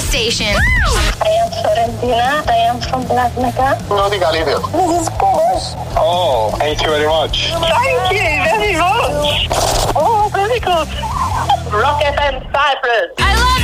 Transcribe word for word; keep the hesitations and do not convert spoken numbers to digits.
station. I am Florentina. I am from Larnaca. No diga líder. This is Porsche. Oh, thank you very much. Thank you very much. Oh, very good. Rock F M Cyprus. I love